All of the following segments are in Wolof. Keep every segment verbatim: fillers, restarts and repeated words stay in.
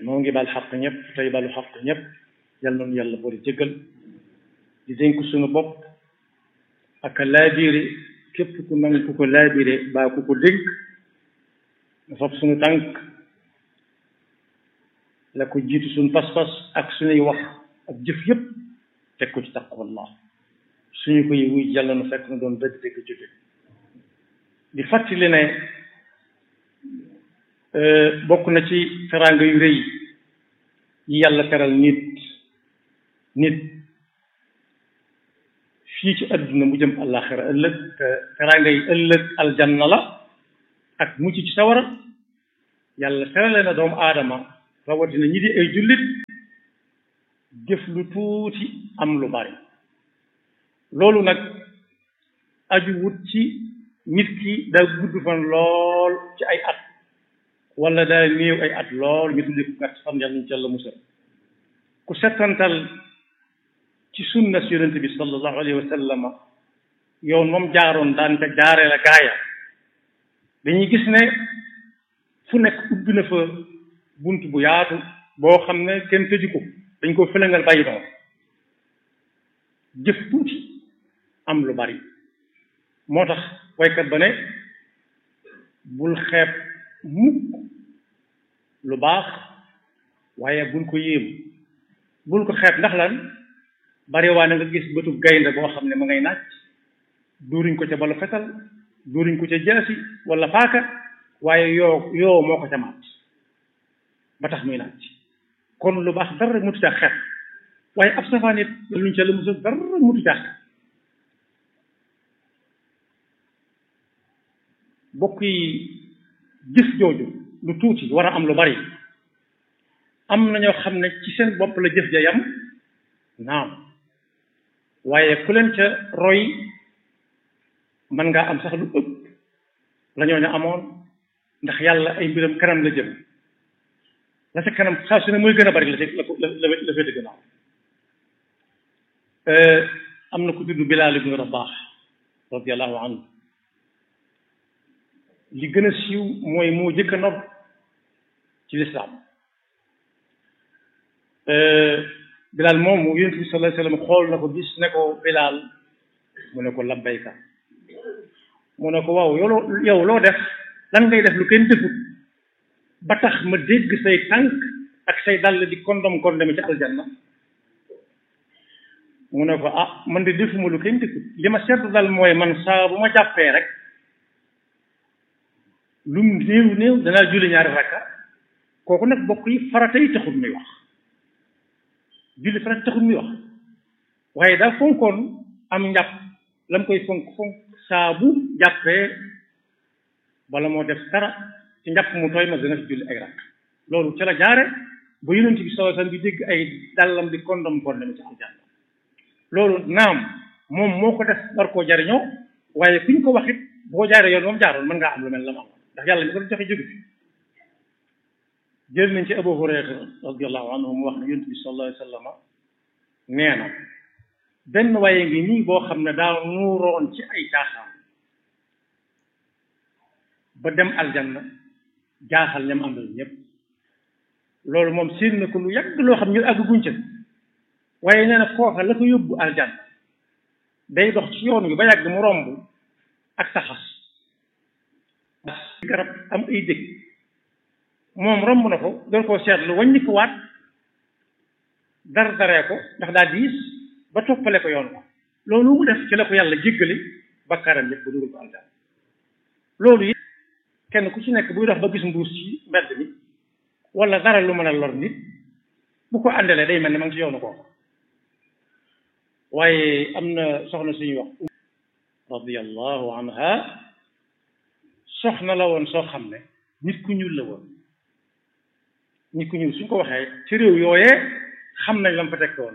moo ngi bal xaq ñëpp tey balu xaq ñëpp yal nañu yàlla boole jéggal di dénk suñu bopp ak laabiire képp ku nangu ku ko laabiire baa ku ko dénk nga fab suñu tànk la ko jiitu suñu pas-pas ak suñuy wax ak jëf yëpp teg ko ci taqwallah suñu koy wuy yàlla nu fekk na doon dëgg dëgg jóge di fàttali ne bokk na ci teraanga yu rëy yi yàlla teral nit nit fii ci àdduna mu jëm àllaaxira ëllëg te teraanga yi ëllëg aljanna la ak mucc ci sawara yàlla terale na doomu aadama rawatina ñi di ay jullit def lu tuuti am lu bari loolu nag aju wut ci nit ki daa gudd fan lool ci ay at wala daa néew ay at lool ñu tudde ko gàtt fan yàlla ñu ci yàlla musal ku settantal ci sunna si yonente bi sallallahu alayhi wa sallama yow moom jaaroon daan ca jaaree la gaaya dañuy gis ne fu nekk ubbi na fa bunt bu yaatu boo xam ne kenn tëju ko dañ ko fëlëngal bàyyi doon jëf tuuti am lu bari moo tax waykat ba ne bul xeeb mukk lu baax waaye bul ko yéem bul ko xeeb ndax lan bari waa na nga gis bëtu gaynde boo xam ne ma ngay naaj duuriñ ko ca balu fetal duuriñ ko ca jaasi wala paaka waaye yoo yoo moo ko ca maat ba tax muy naaj kon lu baax dara mutu caa xeeb waaye ab safaan it luñ ca la musa dara mutu caa xeeb bokk yi jëf jooju lu tuuti war a am lu bari am na ñoo xam ne ci seen bopp la jëf ja yam naam waaye ku leen ca roy mën ngaa am sax lu ëpp la ñoo ne amoon ndax yàlla ay mbiram kanam la jëm la ca kanam saa su ne muy gën a bari la ca la la la féete gannaaw am na ku tudd Bilaal ibnu Rabaax radiyallahu anhu li gën a siiw mooy moo jëkk a nodd ci lislaam Bilaal moom yonent bi sallallahu alayhi wa sallam xool na ko gis ne ko Bilaal mu ne ko labbayka mu ne ko waaw yow loo yow loo def lan ngay def lu kenn defut ba tax ma dégg say tànk ak say dàll di kondom kondom ci aljanna mu ne ko ah man de defuma lu kenn defut li ma seetlu dal mooy man saa bu ma jàppee rek lu mu néew néew danaa julli ñaari rakka kooku nag bokk yi farata yi taxul muy wax julli farata taxul muy wax waaye daa fonkoon am njàpp la mu koy fonk fonk saa bu jàppee bala moo def dara ci njàpp mu tooy ma dana fi julli ay rakk loolu ca la jaare ba yonent bi sallallahu alayhi wasallam bi dégg ay dàllam di kondom kondom ci aljanna loolu naam moom moo ko def war koo jariñoo waaye ku ñu ko wax it boo jaaree yoon moom jaaroon mën ngaa am lu mel la mu am ndax yàlla mi ko joxe jóge fi jël nañ ci Abu Hurayra radiyallahu anhu mu wax ne yonent bi sallallahu alayhi wasallam nee na benn waaye ngi nii boo xam ne daa nuuroon ci ay caaxaan ba dem aljanna jaaxal ñam àndal ñëpp loolu moom séen na ko lu yàgg loo xam ñu àgg guñ ca waaye nee na kooka la ko yóbbu aljanna day dox ci yoon wi ba yàgg mu romb ak saxas garab am ay dëkk moom romb na ko doon koo seetlu wàññi ko waat dar daree ko ndax daa diis ba toppale ko yoon ko loolu mu def ci la ko yàlla jéggale bakkaaram yëpp ba dugal ko aljanna loolu it kenn ku ci nekk buy dox ba gis mbuus ci mbedd mi wala dara lu mën a lor nit bu ko àndalee day mel ne ma ngi ci yoonu kooku waaye am na soxna suñuy wax radiyallahu anha soxna la woon soo xam ne nit ku ñuul la woon nit ku ñuul suñ ko waxee ci réew yooyee xam nañ la mu fa tekk woon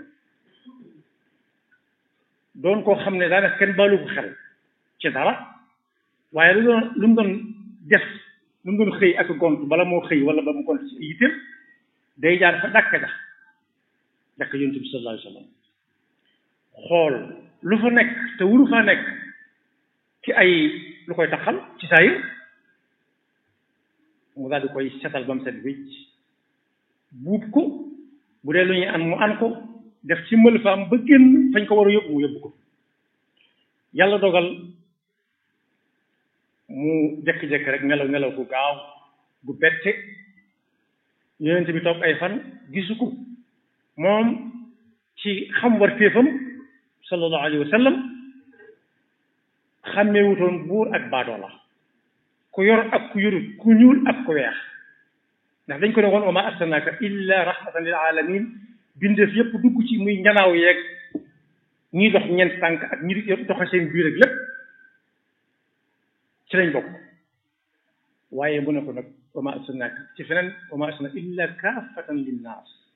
doon koo xam ne daanaka kenn baalu ko xel ci dara waaye lu doon lu mu doon def lu mu doon xëy ak gont bala moo xëy wala ba mu gont ci yitteem day jaar fa dàkk ja dàkk yonent bi sallallahu alayhi wa sallam xool lu fa nekk te wuru faa nekk ci ay lu koy taxal ci saa yi mu daal di koy setal ba mu set wicc buub ko bu dee lu ñuy an mu an ko def ci mël faam ba génn fañ ko war a yóbbu mu yóbbu ko yàlla dogal mu jekki-jekki rek nelaw nelaw gu gaaw gu bette yonent bi toog ay fan gisu ko moom ci xam war téefam sallallahu alayhi wa sallam xàmmeewutoon buur ak baadoola ku yor ak ku yorut ku ñuul ak ku weex ndax dañ ko ne woon wa ma arsalnaaka illa rahmatan lil alamin bindeef yépp dugg ci muy njanaaw yeeg ñiy dox ñeent tànk ak ñi di doxe seen biir ak lépp ci lañ bokk waaye mu ne ko nag wa ma arsalnaaka ci feneen wa ma arsalnaaka illa kaafatan linnaas